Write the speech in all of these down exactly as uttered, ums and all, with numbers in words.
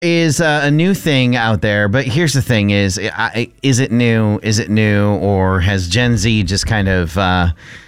is uh, a new thing out there, but here's the thing: is I, is it new? Is it new, or has Gen Z just kind of uh,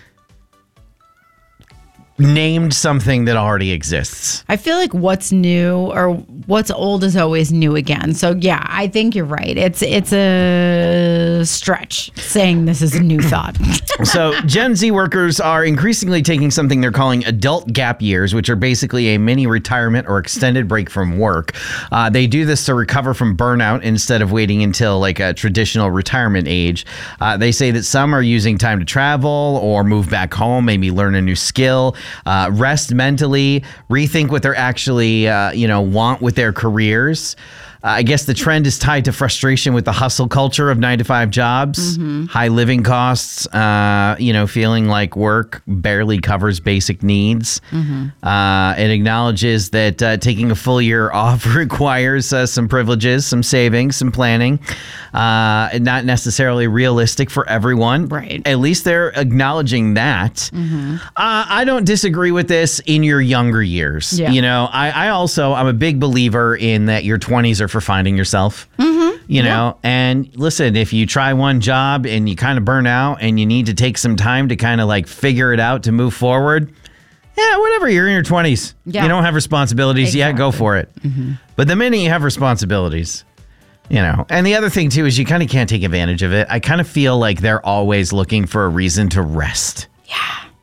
named something that already exists? I feel like what's new or what's old is always new again. So yeah, I think you're right. It's it's a stretch saying this is a new thought. So Gen Z workers are increasingly taking something they're calling adult gap years, which are basically a mini retirement or extended break from work. Uh, they do this to recover from burnout instead of waiting until like a traditional retirement age. Uh, they say that some are using time to travel or move back home, maybe learn a new skill, uh, rest mentally, rethink what they're actually, uh, you know, want with their careers. Uh, I guess the trend is tied to frustration with the hustle culture of nine to five jobs, mm-hmm. high living costs, uh, you know, feeling like work barely covers basic needs. Mm-hmm. Uh, it acknowledges that uh, taking a full year off requires uh, some privileges, some savings, some planning, uh, and not necessarily realistic for everyone. Right. At least they're acknowledging that. Mm-hmm. Uh, I don't disagree with this in your younger years. Yeah. You know, I, I also, I'm a big believer in that your twenties are for finding yourself, mm-hmm. you know, yeah. And listen, if you try one job and you kind of burn out and you need to take some time to kind of like figure it out to move forward, yeah, whatever, you're in your twenties. Yeah. You don't have responsibilities exactly. yet, go for it. Mm-hmm. But the minute you have responsibilities, you know, and the other thing too is you kind of can't take advantage of it. I kind of feel like they're always looking for a reason to rest. Yeah.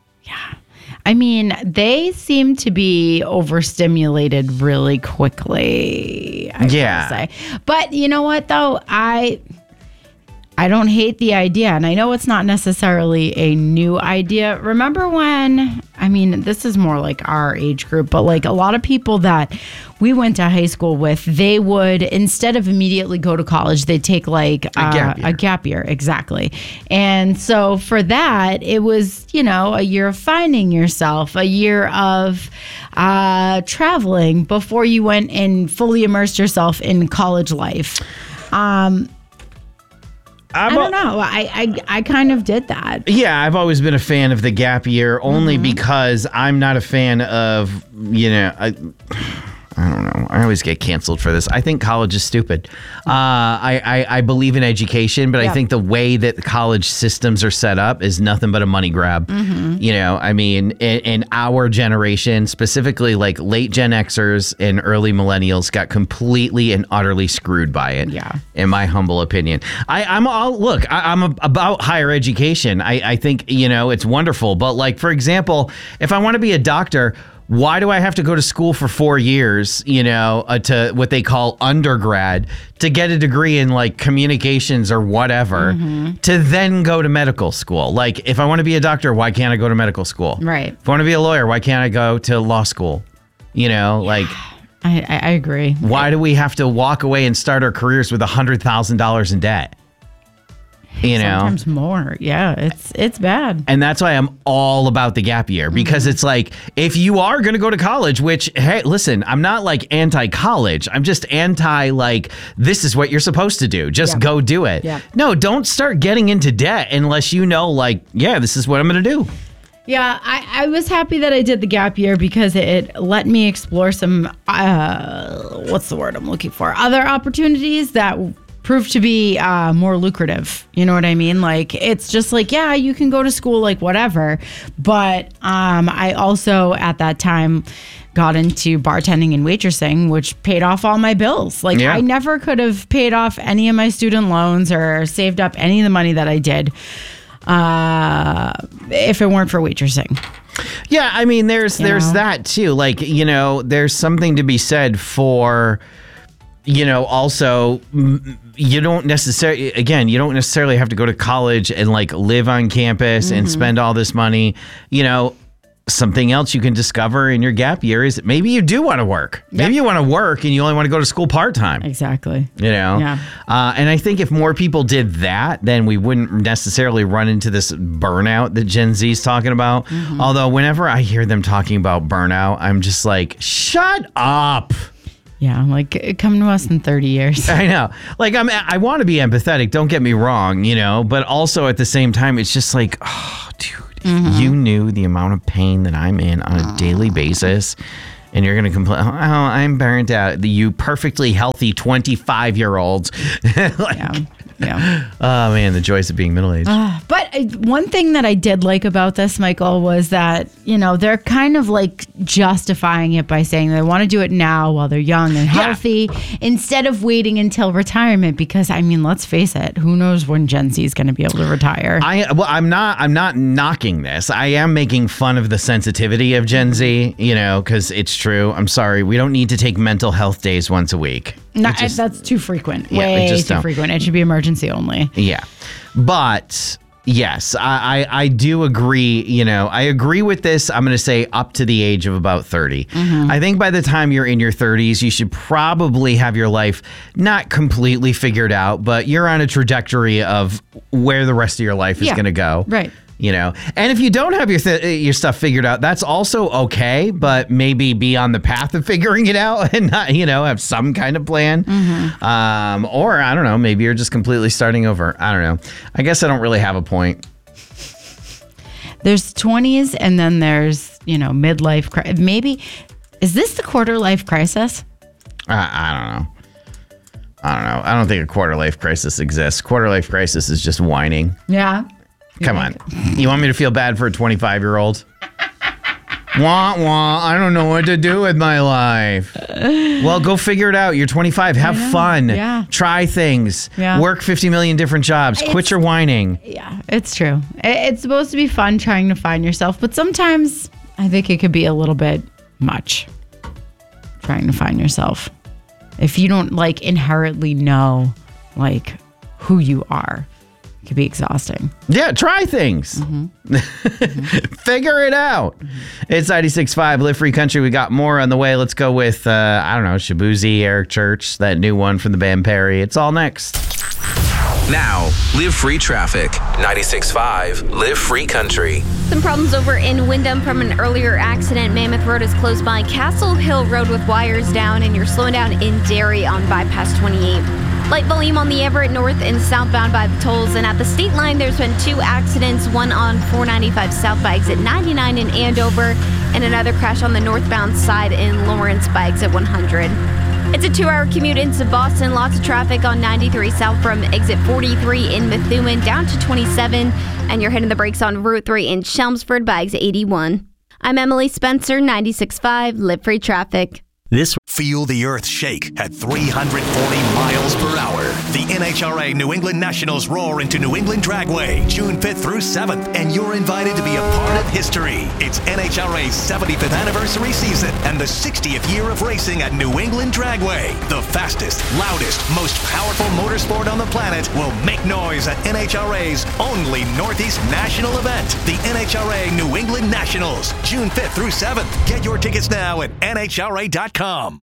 I mean, they seem to be overstimulated really quickly. I yeah. Say. But you know what, though? I I don't hate the idea. And I know it's not necessarily a new idea. Remember when, I mean, this is more like our age group, but like a lot of people that we went to high school with, they would, instead of immediately go to college, they'd take like a, uh, gap, year. a gap year. Exactly. And so for that, it was, you know, a year of finding yourself, a year of uh, traveling before you went and fully immersed yourself in college life. Um, I'm I don't know. I, I I kind of did that. Yeah, I've always been a fan of the gap year, only mm-hmm. because I'm not a fan of, you know, I, I don't know. I always get canceled for this. I think college is stupid. Uh, I, I, I believe in education, but yeah. I think the way that the college systems are set up is nothing but a money grab. Mm-hmm. You know, I mean, in, in our generation, specifically like late Gen Xers and early millennials got completely and utterly screwed by it. Yeah. In my humble opinion. I, I'm all, look, I, I'm a, about higher education. I, I think, you know, it's wonderful. But like, for example, if I want to be a doctor, why do I have to go to school for four years, you know, uh, to what they call undergrad, to get a degree in like communications or whatever, mm-hmm. to then go to medical school? Like, if I want to be a doctor, why can't I go to medical school? Right. If I want to be a lawyer, why can't I go to law school? You know, yeah. like... I, I agree. Why do we have to walk away and start our careers with one hundred thousand dollars in debt? You know, sometimes more. Yeah, it's it's bad. And that's why I'm all about the gap year, because mm-hmm. it's like, if you are going to go to college, which, hey, listen, I'm not like anti-college. I'm just anti like, this is what you're supposed to do. Just yeah. go do it. Yeah. No, don't start getting into debt unless you know, like, yeah, this is what I'm going to do. Yeah, I, I was happy that I did the gap year because it let me explore some, uh, what's the word I'm looking for? Other opportunities that proved to be uh, more lucrative. You know what I mean? Like, it's just like, yeah, you can go to school, like whatever. But um, I also, at that time, got into bartending and waitressing, which paid off all my bills. Like, yeah. I never could have paid off any of my student loans or saved up any of the money that I did uh, if it weren't for waitressing. Yeah, I mean, there's you there's know? that too. Like, you know, there's something to be said for, you know, also, you don't necessarily, again, you don't necessarily have to go to college and like live on campus mm-hmm. and spend all this money. You know, something else you can discover in your gap year is maybe you do want to work. Yep. Maybe you want to work and you only want to go to school part-time. Exactly. You know? Yeah. Uh, and I think if more people did that, then we wouldn't necessarily run into this burnout that Gen Z's talking about. Mm-hmm. Although whenever I hear them talking about burnout, I'm just like, shut up. Yeah, like, come to us in thirty years. I know. Like, I'm, I want to be empathetic, don't get me wrong, you know, but also at the same time, it's just like, oh, dude, mm-hmm. if you knew the amount of pain that I'm in on a daily basis, And you're going to complain, oh, I'm burnt out. You perfectly healthy twenty-five-year-olds. like, Yeah. Yeah. Oh, man, the joys of being middle-aged. Uh, but uh, one thing that I did like about this, Michael, was that, you know, they're kind of like justifying it by saying they want to do it now while they're young and healthy yeah. instead of waiting until retirement. Because, I mean, let's face it, who knows when Gen Z is going to be able to retire? I well, I'm not. I'm not knocking this. I am making fun of the sensitivity of Gen Z. You know, because it's true. I'm sorry. We don't need to take mental health days once a week. No, just, that's too frequent. Yeah, Way just too don't. frequent. It should be emergency only. Yeah, but. Yes, I, I, I do agree. You know, I agree with this. I'm going to say up to the age of about thirty. Mm-hmm. I think by the time you're in your thirties, you should probably have your life not completely figured out, but you're on a trajectory of where the rest of your life is yeah, going to go. Right. You know, and if you don't have your th- your stuff figured out, that's also okay. But maybe be on the path of figuring it out and not, you know, have some kind of plan. Mm-hmm. Um, or I don't know, maybe you're just completely starting over. I don't know. I guess I don't really have a point. There's twenties and then there's, you know, midlife. Cri- maybe is this the quarter life crisis? I, I don't know. I don't know. I don't think a quarter life crisis exists. Quarter life crisis is just whining. Yeah. Come on. You want me to feel bad for a twenty-five-year-old? Wah, wah. I don't know what to do with my life. Well, go figure it out. You're twenty-five. Have fun. Yeah. Try things. Yeah. Work fifty million different jobs. It's, Quit your whining. Yeah, it's true. It's supposed to be fun trying to find yourself, but sometimes I think it could be a little bit much trying to find yourself. If you don't like inherently know like who you are. It could be exhausting. Yeah, try things. Mm-hmm. Mm-hmm. Figure it out. Mm-hmm. It's ninety-six point five Live Free Country. We got more on the way. Let's go with, uh, I don't know, Shabuzi, Eric Church, that new one from the band Perry. It's all next. Now, Live Free Traffic. ninety-six point five Live Free Country. Some problems over in Wyndham from an earlier accident. Mammoth Road is closed by Castle Hill Road with wires down, and you're slowing down in Derry on bypass twenty-eight. Light volume on the Everett north and southbound by the tolls. And at the state line, there's been two accidents, one on four ninety-five south by exit ninety-nine in Andover, and another crash on the northbound side in Lawrence by exit one hundred. It's a two-hour commute into Boston. Lots of traffic on ninety-three south from exit forty-three in Methuen down to twenty-seven. And you're hitting the brakes on Route three in Chelmsford by exit eighty-one. I'm Emily Spencer, ninety-six point five Live Free Traffic. This Feel the earth shake at three hundred forty miles per hour. The N H R A New England Nationals roar into New England Dragway June fifth through seventh, and you're invited to be a part of history. It's N H R A's seventy-fifth anniversary season and the sixtieth year of racing at New England Dragway. The fastest, loudest, most powerful motorsport on the planet will make noise at N H R A's only Northeast national event, the N H R A New England Nationals, June fifth through seventh. Get your tickets now at N H R A dot com.